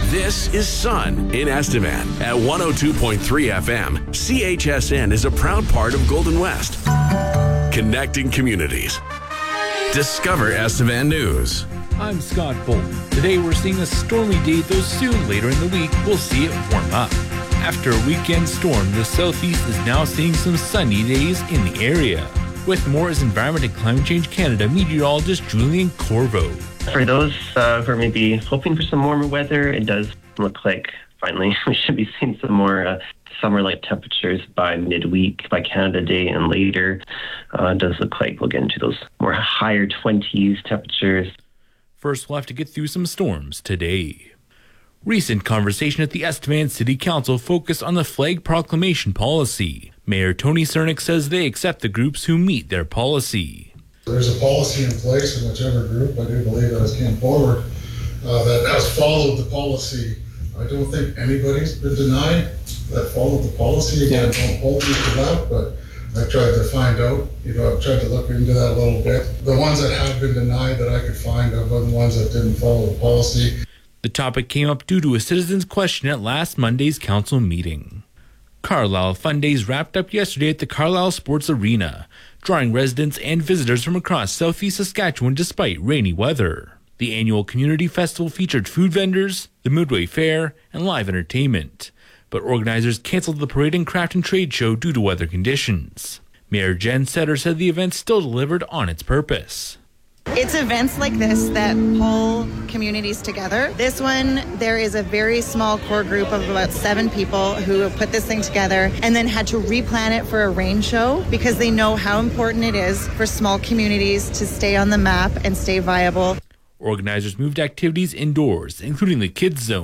This is Sun in Estevan at 102.3 FM. CHSN is a proud part of Golden West. Connecting communities. Discover Estevan News. I'm Scott Bolton. Today we're seeing a stormy day, though soon later in the week we'll see it warm up. After a weekend storm, the southeast is now seeing some sunny days in the area. With more is Environment and Climate Change Canada meteorologist Julian Corvo. For those who are maybe hoping for some warmer weather, it does look like finally we should be seeing some more summer-like temperatures by midweek, by Canada Day and later. It does look like we'll get into those more higher 20s temperatures. First, we'll have to get through some storms today. Recent conversation at the Estevan City Council focused on the flag proclamation policy. Mayor Tony Cernick says they accept the groups who meet their policy. There's a policy in place in whichever group, I do believe that has came forward, that has followed the policy. I don't think anybody's been denied that followed the policy. Again, don't hold me to that, but I've tried to find out, I've tried to look into that a little bit. The ones that have been denied that I could find are the ones that didn't follow the policy. The topic came up due to a citizen's question at last Monday's council meeting. Carlisle Fun Days wrapped up yesterday at the Carlisle Sports Arena, drawing residents and visitors from across southeast Saskatchewan despite rainy weather. The annual community festival featured food vendors, the Midway Fair, and live entertainment. But organizers canceled the parade and craft and trade show due to weather conditions. Mayor Jen Setter said the event still delivered on its purpose. It's events like this that pull communities together. This one, there is a very small core group of about 7 people who put this thing together and then had to replan it for a rain show because they know how important it is for small communities to stay on the map and stay viable. Organizers moved activities indoors, including the Kids Zone.